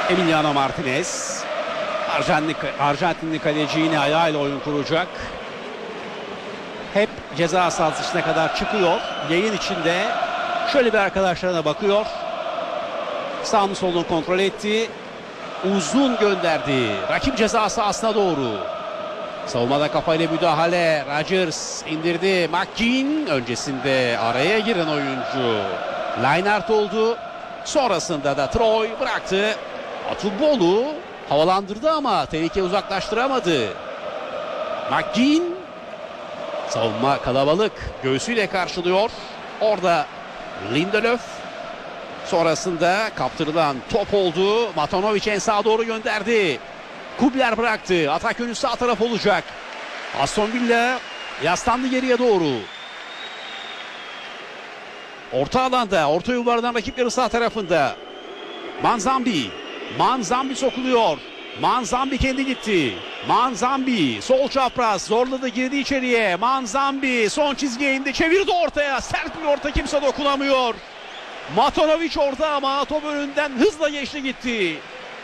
Emiliano Martinez. Arjantinli kaleci yine ayağıyla oyun kuracak. Hep ceza sahası içine kadar çıkıyor. Yayın içinde şöyle bir arkadaşlarına bakıyor. Sağını solunu kontrol etti. Uzun gönderdi. Rakip ceza sahasına doğru. Savunmada kafayla müdahale. Rodgers indirdi. McGinn öncesinde araya giren oyuncu Lineart oldu. Sonrasında da Troy bıraktı. Atubolu havalandırdı ama tehlike uzaklaştıramadı. McGinn, savunma kalabalık, göğsüyle karşılıyor. Orada Lindelöf. Sonrasında kaptırılan top oldu. Matanovic en sağa doğru gönderdi. Kubler bıraktı. Atak yönü sağ taraf olacak. Aston Villa yaslandı geriye doğru. Orta alanda, orta yuvardan rakipleri sağ tarafında. Manzambi sokuluyor. Manzambi kendi gitti. Manzambi sol çapraz zorladı, girdi içeriye. Manzambi son çizgiye indi, çevirdi ortaya. Sert bir orta, kimse dokunamıyor. Matanovic orada ama top önünden hızla geçti gitti.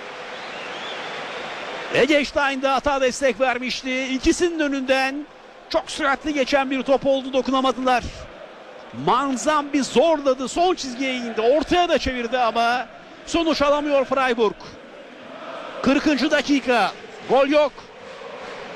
Eggestein de hata destek vermişti. İkisinin önünden çok süratli geçen bir top oldu, dokunamadılar. Manzambi zorladı, son çizgiye indi, ortaya da çevirdi ama sonuç alamıyor Freiburg. 40. dakika, gol yok.